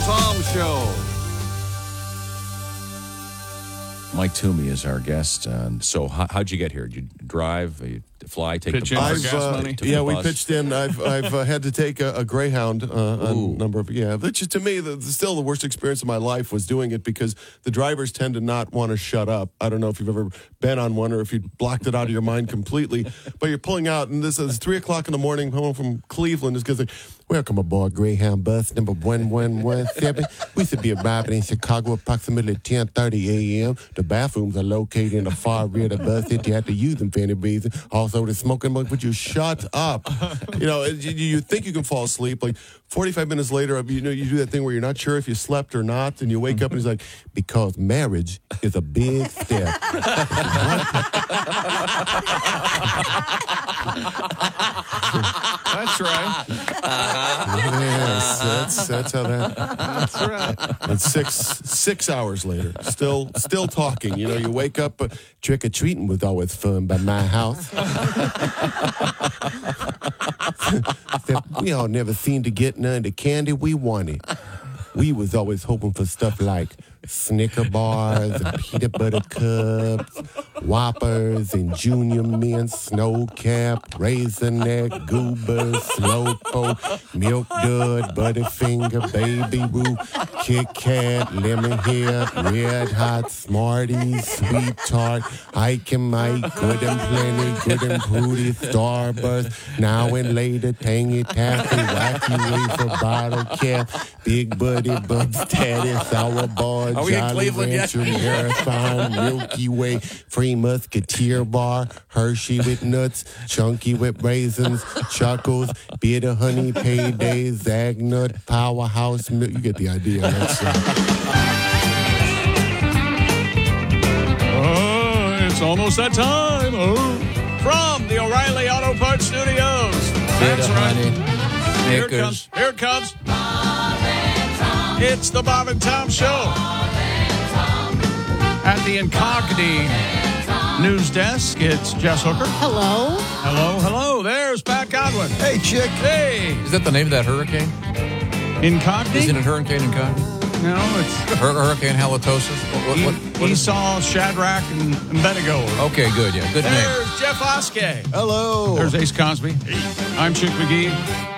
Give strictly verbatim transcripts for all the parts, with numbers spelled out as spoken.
Tom Show. Mike Toomey is our guest. And so, how, how'd you get here? Did you drive, you fly, take Pitch the in bus? for gas uh, money? Took yeah, the we bus? pitched in. I've I've uh, had to take a, a Greyhound uh, a number of yeah. Which is, to me, the, still the worst experience of my life was doing it because the drivers tend to not want to shut up. I don't know if you've ever been on one or if you blocked it out of your mind completely. But you're pulling out, and this is three o'clock in the morning, home from Cleveland. This guy's like, "Welcome aboard Greyhound bus number one one one seven. We should be arriving in Chicago approximately ten thirty a.m. The bathrooms are located in the far rear of the bus if you have to use them for any reason. Also, the smoking mug, would you shut up?" You know, you, you think you can fall asleep. Like forty-five minutes later, you know, you do that thing where you're not sure if you slept or not, and you wake up and he's like, "Because marriage is a big step." That's right. Yes, that's, that's how that. That's right. And six six hours later, still still talking. You know, you wake up. Uh, Trick or treating was always fun by my house. We all never seemed to get none of the candy we wanted. We was always hoping for stuff like Snicker bars and peanut butter cups, Whoppers and Junior Mint, Snow Cap, Raisinette, Goobers, Slowpoke, Milk Dud, Butterfinger, Baby Ruth, Kit Kat, Lemon Head, Red Hot, Smarties, Sweet Tart, Ike and Mike, Good and Plenty, Good and Prudy, Starburst, Now and Later, Tangy Taffy, Wacky Wafer, Bottle Cap, Big Buddy, Bubs, Daddy, Sour Bar, Are we in Jolly Cleveland yet? Rancher, Marathon, Milky Way, Free Musketeer Bar, Hershey with nuts, Chunky with raisins, Chuckles, Bitter Honey Payday, Zagnut, Powerhouse Milk. You get the idea. That's, uh, Oh, it's almost that time. Oh. From the O'Reilly Auto Parts Studios. That's right. Here it comes. Here it comes. It's the Bob and Tom Show. At the Incogni News Desk, it's Jess Hooker. Hello. Hello, hello. There's Pat Godwin. hey, chick. Hey. Is that the name of that hurricane? Incogni? Isn't it Hurricane Incogni? No, it's Hur- hurricane halitosis? What, what, what, what is- Esau, Shadrach, and Abednego. Okay, good, yeah. Good name. There's Jeff Oskey. Hello. There's Ace Cosby. I'm Chick McGee.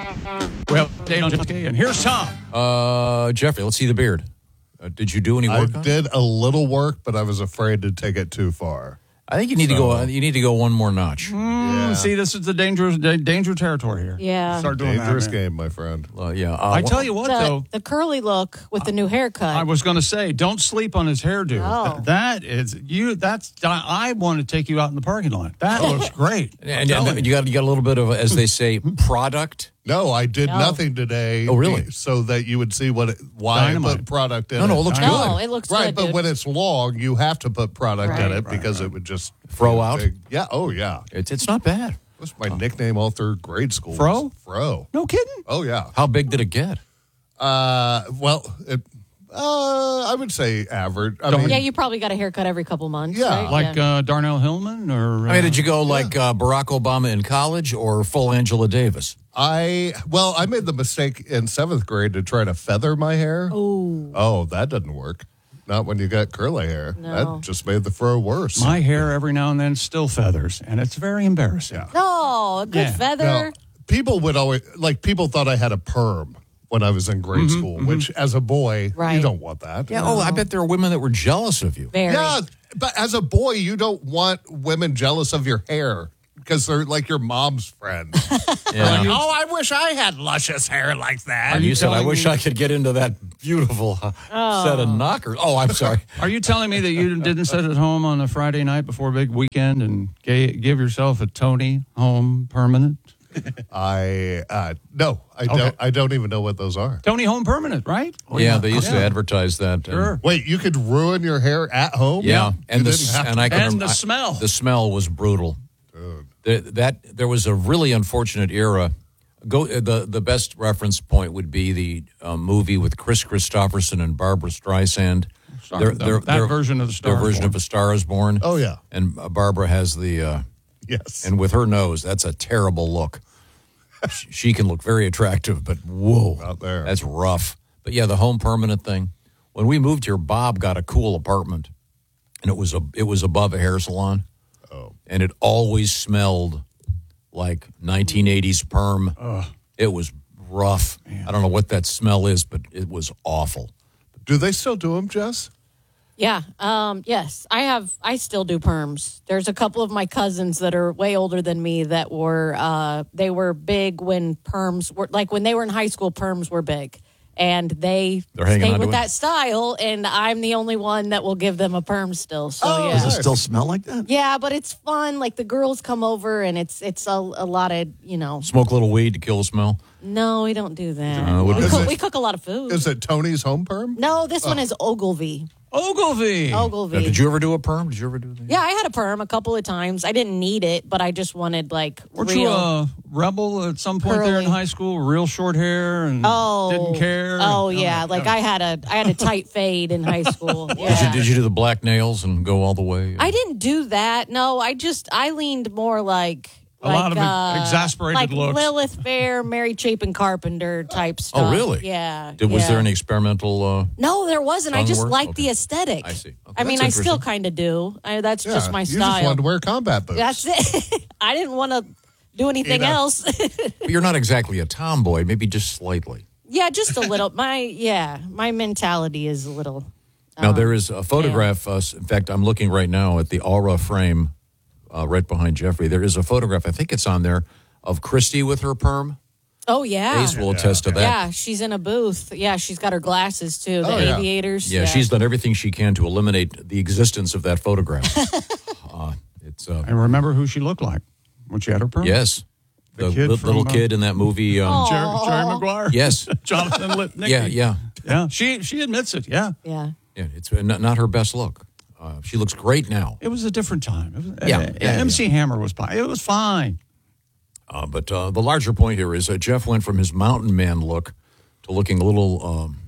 Well, Dave Oskey, and here's Tom. Uh, Jeffrey, let's see the beard. Uh, did you do any I work on it? did a little work, but I was afraid to take it too far. I think you need to go. You need to go one more notch. Mm, See, this is the dangerous, da- danger territory here. Yeah. Start doing Dangerous that, man. game, my friend. Uh, yeah, uh, I tell you what, The, though, the curly look with the new haircut. I was going to say, don't sleep on his hairdo. No. Th- That is you. That's I, I want to take you out in the parking lot. That looks great. and, and you got you got a little bit of, as they say, product. No, I did No. nothing today. Oh, really? So that you would see what it, why Dynamite. I put product in No, it. no, it looks no, good. it looks right, good, but dude. when it's long, you have to put product Right. in it because it would just Throw out? big- Yeah. Oh, yeah. It's it's not bad. That's my nickname all through grade school. was Fro? Fro. No kidding. Oh, yeah. How big did it get? Uh, well, it, uh, I would say average. I mean, yeah, you probably got a haircut every couple months. Yeah. right? Like yeah. uh, Darnell Hillman, or uh, I mean, did you go like uh, Barack Obama in college or full Angela Davis? I well, I made the mistake in seventh grade to try to feather my hair. Ooh. Oh, that doesn't work. Not when you got curly hair. No. That just made the fro worse. my hair every now and then still feathers, and it's very embarrassing. No, a good Yeah. feather. Now, people would always like people thought I had a perm when I was in grade school, which as a boy, Right. you don't want that. Yeah. Oh, I bet there are women that were jealous of you. Very. Yeah, but as a boy, you don't want women jealous of your hair because they're like your mom's friend. Yeah. oh, I wish I had luscious hair like that. And you said, I telling wish me- I could get into that beautiful uh, set of knockers. Oh, I'm sorry. Are you telling me that you didn't sit at home on a Friday night before a big weekend and ga- give yourself a Tony Home Permanent? I uh, no, I Okay. don't. I don't even know what those are. Tony Home Permanent, right? yeah, they used to Yeah. advertise that. and- Sure. Wait, you could ruin your hair at home? Yeah, and You the didn't s- have and to- I can And the I- smell. The smell was brutal. The, that there was a really unfortunate era. Go the the best reference point would be the uh, movie with Chris Christopherson and Barbara Streisand. Star- Their- the- their- that their- version of the Star their is version Born. of A Star Is Born. Oh, yeah. and uh, Barbara has the uh, Yes. and with her nose, that's a terrible look. she, she can look very attractive, but whoa, Out there. that's rough. But yeah, the home permanent thing. When we moved here, Bob got a cool apartment, and it was a it was above a hair salon. Oh. And it always smelled like nineteen eighties perm. Ugh. It was rough. I don't know what that smell is, but it was awful. Do they still do them, Jess? Yeah. Um, yes, I have. I still do perms. There's a couple of my cousins that are way older than me that were. Uh, they were big when perms were like when they were in high school. Perms were big, and they They're hanging stayed on to with it? that style. And I'm the only one that will give them a perm still. So Oh, yeah. Does it Nice. still smell like that? Yeah, but it's fun. Like the girls come over, and it's it's a, a lot of you know. Smoke a little weed to kill the smell. No, we don't do that. Uh, what we, is cook, it? we cook a lot of food. Is it Tony's home perm? No, this one is Ogilvy. Ogilvy. Ogilvy. Now, did you ever do a perm? Did you ever do that? Yeah, I had a perm a couple of times. I didn't need it, but I just wanted like Weren't real. you a rebel at some point there in Curly. high school? Real short hair and oh, didn't care? Oh And- yeah, like I had a I had a tight fade in high school. Did, you, Yeah. did you do the black nails and go all the way? I didn't do that. No, I just I leaned more like A like, lot of uh, exasperated like looks. Lilith Fair, Mary Chapin Carpenter type stuff. Oh, really? Yeah. Did, was yeah. there any experimental? Uh, No, there wasn't. I Tongue just work? liked Okay. the aesthetic. I see. Okay, I mean, I that's still interesting. kind of do. I, that's Yeah, just my you just style. wanted to wear combat boots. That's it. I didn't want to do anything You know. else. but you're not exactly a tomboy, maybe just slightly. Yeah, just a little. My yeah, my mentality is a little. Now, there is a photograph. Uh, in fact, I'm looking right now at the aura frame uh, right behind Jeffrey. There is a photograph, I think it's on there, of Christy with her perm. Oh yeah, Ace will attest to that. yeah. She's in a booth. Yeah, she's got her glasses too. The Oh, yeah. aviators. Yeah, she's done everything she can to eliminate the existence of that photograph. uh, it's uh, I remember who she looked like when she had her perm. Yes, The the, kid li- from, little uh, kid in that movie. Um, Jerry, Jerry Maguire. yes, Jonathan Lipnicki. yeah, yeah, Yeah. She she admits it. Yeah. Yeah. yeah. It's not, not her best look. Uh, she looks great now. It was a different time. It was, Yeah, uh, yeah, M C Hammer was fine. It was fine. Uh, but uh, the larger point here is that Jeff went from his mountain man look to looking a little, um,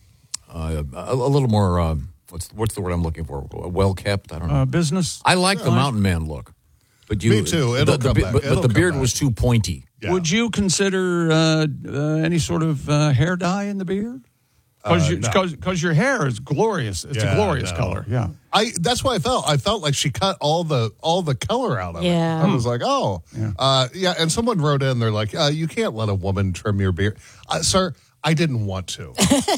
uh, a, a little more. Uh, what's what's the word I'm looking for? Well kept. I don't know. Uh, business. I like the mountain man look, but you. Me too. It'll the, the, come be- back. But, but It'll the come beard back. was too pointy. Yeah. Would you consider uh, uh, any sort of uh, hair dye in the beard? Because Uh, no. your hair is glorious. It's Yeah, a glorious no. color. Yeah. I that's what I felt. I felt like she cut all the all the color out of Yeah. it. I was like, oh, Yeah. Uh, yeah. And someone wrote in, they're like, uh, you can't let a woman trim your beard, uh, sir. I didn't want to,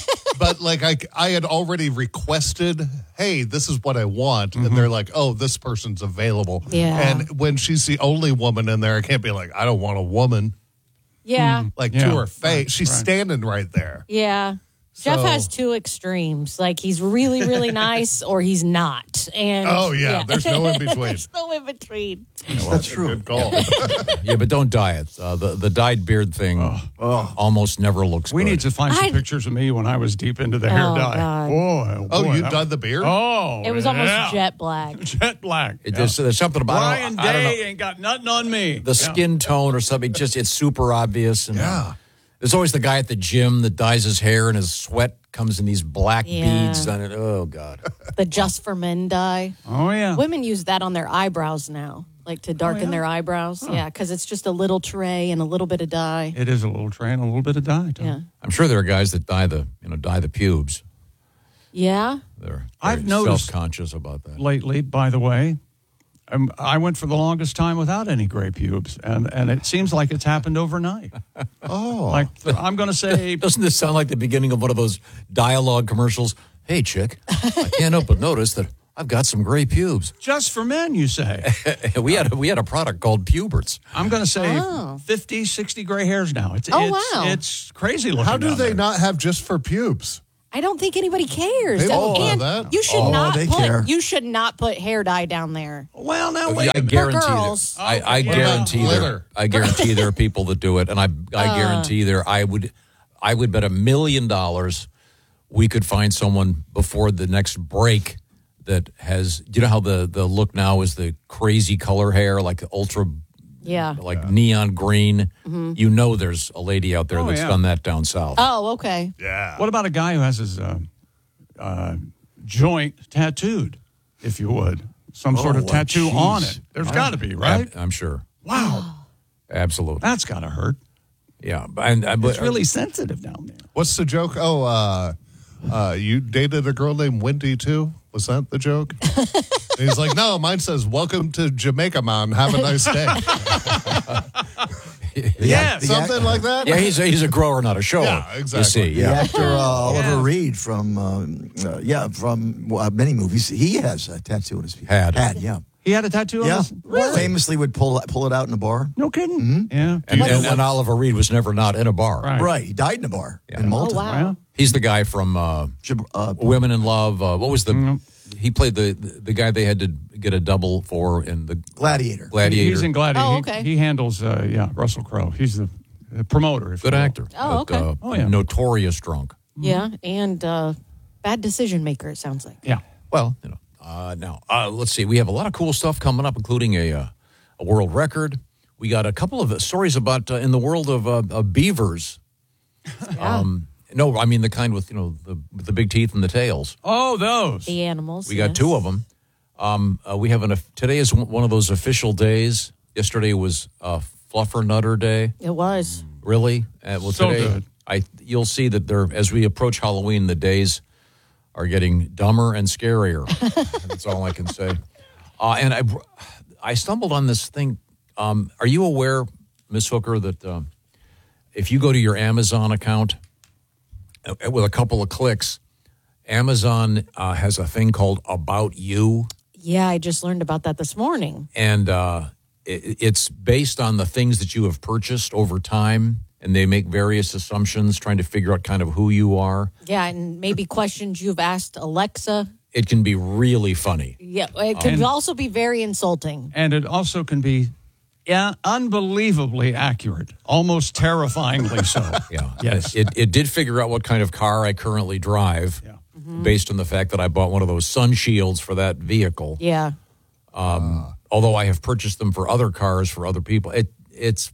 but like I, I had already requested, hey, this is what I want, and they're like, oh, this person's available. Yeah. And when she's the only woman in there, I can't be like, I don't want a woman Yeah. like Yeah. to her face. Right, She's right. standing right there. Yeah. Jeff So- has two extremes. Like he's really, really nice or he's not. And Oh yeah, there's no in between. There's no in between. That's true. Good call. Yeah, but don't dye it. Uh, the the dyed beard thing almost never looks. We good. need to find some I- pictures of me when I was deep into the hair Oh, dye. God. Boy, Oh, boy, you that- dyed the beard? Oh, It was almost yeah. jet black. jet black. It, yeah. there's, there's something about I Brian don't, I don't know, Day ain't got nothing on me. the skin tone or something. Just it's super obvious. And, Yeah. There's always the guy at the gym that dyes his hair and his sweat comes in these black Yeah. beads on it. Oh God. The Just for Men dye. Oh yeah. Women use that on their eyebrows now, like to darken yeah? their eyebrows. Yeah, because it's just a little tray and a little bit of dye. It is a little tray and a little bit of dye. Tom. Yeah. I'm sure there are guys that dye the you know dye the pubes. Yeah. They're I've very noticed- self-conscious about that. Lately, by the way, um, I went for the longest time without any gray pubes, and and it seems like it's happened overnight. Oh. Like I'm going to say, Doesn't this sound like the beginning of one of those dialogue commercials? Hey, chick, I can't help but notice that I've got some gray pubes. just for men, you say. we had a, we had a product called Puberts. I'm going to say Oh. fifty, sixty gray hairs now. It's Oh, it's, wow. it's crazy looking. How do down they there. not have just for pubes? I don't think anybody cares. They won't and allow that. you should Oh, not they put care. you should not put hair dye down there. Well, now wait. I guarantee girls. that, I, I Okay. guarantee What about there glitter? I guarantee there are people that do it, and I I Uh. guarantee there I would I would bet a million dollars we could find someone before the next break that has you know how the the look now is the crazy color hair like the ultra Yeah. like neon green. You know, there's a lady out there Oh, that's yeah. done that down south. Oh, okay. Yeah. What about a guy who has his uh, uh, joint tattooed, if you would? Some sort of Oh, tattoo geez. on it. There's got to be, right? Ab- I'm sure. Wow. Absolutely. That's got to hurt. Yeah, and, uh, but, It's really sensitive down there. What's the joke? Oh, uh, uh, you dated a girl named Wendy too? Was that the joke? And he's like, no, mine says, welcome to Jamaica, man. Have a nice day. Yes. Something like that? yeah, he's a, he's a grower, not a shower. Yeah, exactly. You see, The yeah. actor uh, Oliver Yeah. Reed from, um, uh, yeah, from uh, many movies. He has a tattoo on his feet. Had. Had, yeah. He had a tattoo on Yeah. his... Really? Famously would pull pull it out in a bar. No kidding? Yeah. And, and, and Oliver Reed was never not in a bar. Right. Right. He died in a bar in Oh, Malta. wow. Well, He's the guy from uh, Jab- uh, Women in Love. Uh, what was the? Mm-hmm. He played the, the the guy they had to get a double for in the Gladiator. Gladiator. he's in Gladiator. Oh, He- okay. He, handles, uh, yeah, Russell Crowe. He's the, the promoter. if Good you will. actor. Oh, but, okay. uh, Oh, yeah. Notorious drunk. Yeah, and uh, bad decision maker, it sounds like. Yeah. Well, you know. Uh, now, uh, let's see. We have a lot of cool stuff coming up, including a uh, a world record. We got a couple of stories about uh, in the world of, uh, of beavers. Yeah. Um, no, I mean the kind with you know the with the big teeth and the tails. Oh, those. The animals. We got yes. two of them. Um, uh, we have an today is one of those official days. Yesterday was uh, Fluffer Nutter Day. It was. Really? Uh, well, So today good. I you'll see that there as we approach Halloween, the days are getting dumber and scarier. That's all I can say. Uh, and I I stumbled on this thing. Um, are you aware, Miss Hooker, that um, if you go to your Amazon account uh, with a couple of clicks, Amazon uh, has a thing called About You. Yeah, I just learned about that this morning. And uh, it, it's based on the things that you have purchased over time, and they make various assumptions trying to figure out kind of who you are. Yeah, and maybe questions you've asked Alexa. It can be really funny. Yeah, it could And- also be very insulting. And it also can be yeah, unbelievably accurate, almost terrifyingly so. Yeah. Yes. It, it did figure out what kind of car I currently drive Yeah. based on the fact that I bought one of those sun shields for that vehicle. Yeah. Although I have purchased them for other cars for other people. It It's,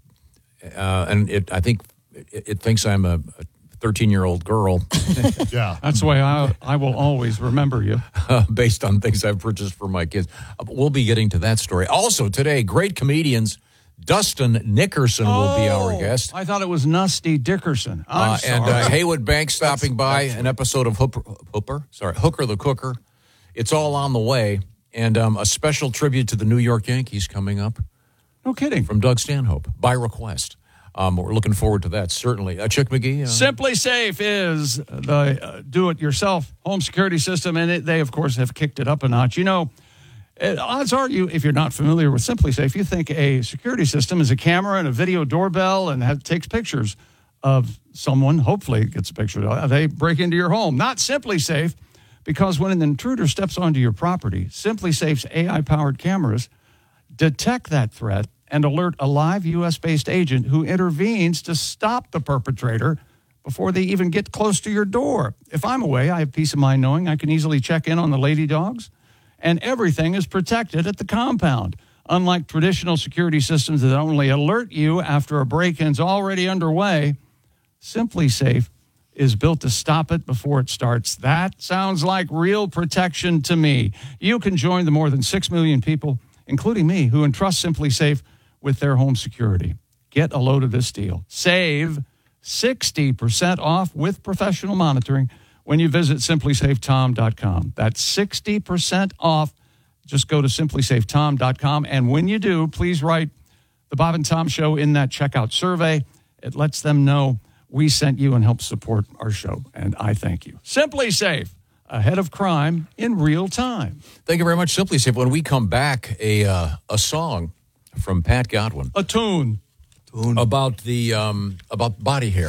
uh, and it I think it, it thinks I'm a thirteen-year-old girl. Yeah. That's the way I, I will always remember you. Uh, based on things I've purchased for my kids. Uh, we'll be getting to that story. Also today, great comedians, Dustin Nickerson will be our guest. I thought it was Nusty Dickerson. I'm Uh, sorry. and uh, Haywood Banks stopping by, an episode of Hooper, Hooper, sorry, Hooker the Cooker. It's all on the way. And um, a special tribute to the New York Yankees coming up no kidding. from Doug Stanhope by request. Um, we're looking forward to that, certainly. Uh, Chick McGee? Uh, Simply Safe is the uh, do-it-yourself home security system, and it, they, of course, have kicked it up a notch. You know, it, odds are you, if you're not familiar with Simply Safe, you think a security system is a camera and a video doorbell and have, takes pictures of someone. Hopefully, it gets a picture. Uh, They break into your home. Not Simply Safe, because when an intruder steps onto your property, Simply Safe's A I-powered cameras detect that threat and alert a live U S-based agent who intervenes to stop the perpetrator before they even get close to your door. If I'm away, I have peace of mind knowing I can easily check in on the lady dogs, and everything is protected at the compound. Unlike traditional security systems that only alert you after a break-in's already underway, Simply Safe is built to stop it before it starts. That sounds like real protection to me. You can join the more than six million people, including me, who entrust Simply Safe with their home security. Get a load of this deal. Save sixty percent off with professional monitoring when you visit simply safe tom dot com. That's sixty percent off. Just go to simply safe tom dot com. And when you do, please write the Bob and Tom Show in that checkout survey. It lets them know we sent you and help support our show. And I thank you. Simply Safe, ahead of crime in real time. Thank you very much, Simply Safe. When we come back, a uh, a song from Pat Godwin A tune. about the um, about body hair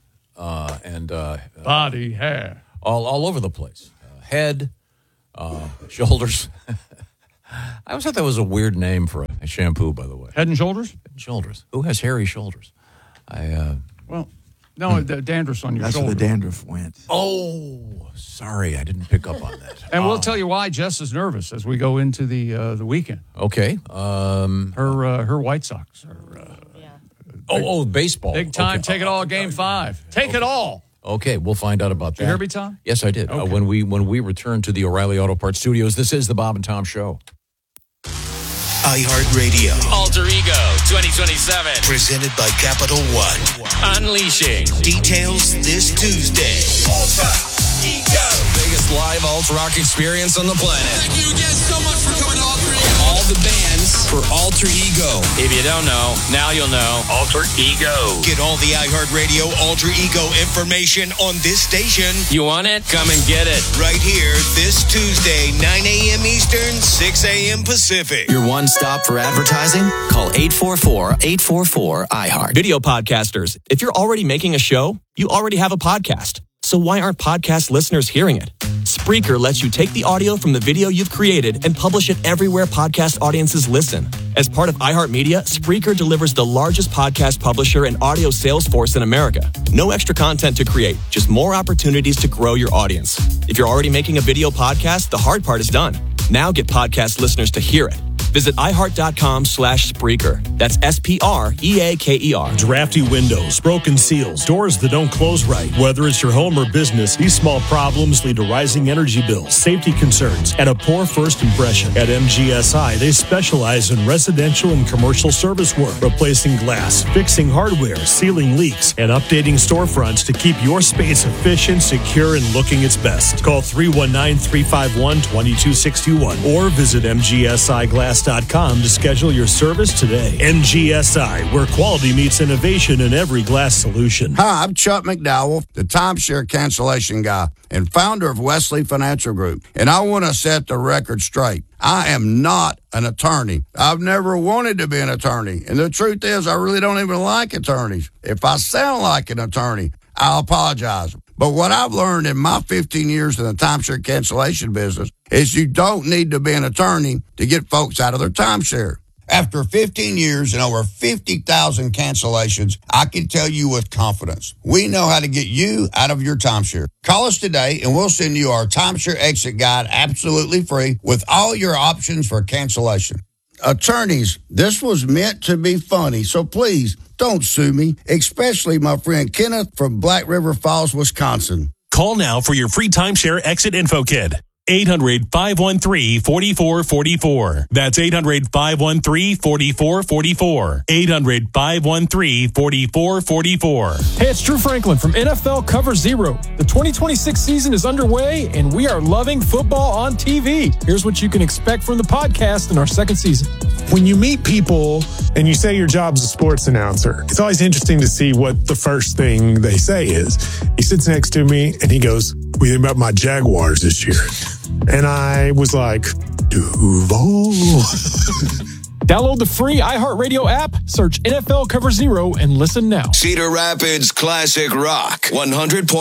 uh, and uh, Body hair. all all over the place, uh, head, uh, shoulders. I always thought that was a weird name for a, a shampoo, by the way. Head and shoulders? Head and shoulders. Who has hairy shoulders? I. Uh, Well, no, the dandruff's on your That's where shoulder. the dandruff went. oh, sorry, I didn't pick up on that. And we'll tell you why Jess is nervous as we go into the uh, the weekend. Okay. Um, Her uh, her White Sox are uh, oh, oh, baseball. big time. Okay. Take it all, game five. Take it all. Okay, we'll find out about that. you hear me, Tom? Yes, I did. Uh, when we when we return to the O'Reilly Auto Parts Studios, this is the Bob and Tom Show. iHeartRadio. Alter Ego. twenty twenty-seven. Presented by Capital One. Unleashing. Details this Tuesday. Ultra Ego. Biggest live alt rock experience on the planet. Thank you again so much for coming to Alter Ego. All the bands for Alter Ego. If you don't know, now you'll know. Alter Ego. Get all the iHeartRadio Alter Ego information on this station. You want it? Come and get it. Right here this Tuesday, nine a.m. Eastern, six a.m. Pacific. Your one stop for advertising? Call eight four four, eight four four, iHeart. Video podcasters, if you're already making a show, you already have a podcast. So why aren't podcast listeners hearing it? Spreaker lets you take the audio from the video you've created and publish it everywhere podcast audiences listen. As part of iHeartMedia, Spreaker delivers the largest podcast publisher and audio sales force in America. No extra content to create, just more opportunities to grow your audience. If you're already making a video podcast, the hard part is done. Now get podcast listeners to hear it. Visit iHeart.com slash Spreaker. That's S P R E A K E R. Drafty windows, broken seals, doors that don't close right. Whether it's your home or business, these small problems lead to rising energy bills, safety concerns, and a poor first impression. At M G S I, they specialize in residential and commercial service work, replacing glass, fixing hardware, sealing leaks, and updating storefronts to keep your space efficient, secure, and looking its best. Call three one nine, three five one, two two six one or visit M G S I glass dot com to schedule your service today. M G S I, where quality meets innovation in every glass solution. Hi, I'm Chuck McDowell, the timeshare cancellation guy and founder of Wesley Financial Group. And I want to set the record straight. I am not an attorney. I've never wanted to be an attorney. And the truth is, I really don't even like attorneys. If I sound like an attorney, I'll apologize. But what I've learned in my fifteen years in the timeshare cancellation business is you don't need to be an attorney to get folks out of their timeshare. After fifteen years and over fifty thousand cancellations, I can tell you with confidence, we know how to get you out of your timeshare. Call us today and we'll send you our timeshare exit guide absolutely free with all your options for cancellation. Attorneys, this was meant to be funny, so please don't sue me, especially my friend Kenneth from Black River Falls, Wisconsin. Call now for your free timeshare exit info kit. eight hundred, five one three, four four four four. That's eight hundred, five one three, four four four four. eight hundred, five one three, four four four four. Hey, it's Drew Franklin from N F L Cover Zero. The twenty twenty-six season is underway, and we are loving football on T V. Here's what you can expect from the podcast in our second season. When you meet people and you say your job's a sports announcer, it's always interesting to see what the first thing they say is. He sits next to me and he goes, "What do you think about my Jaguars this year?" And I was like, Duval. Download the free iHeartRadio app, search N F L Cover Zero, and listen now. Cedar Rapids Classic Rock, one hundred point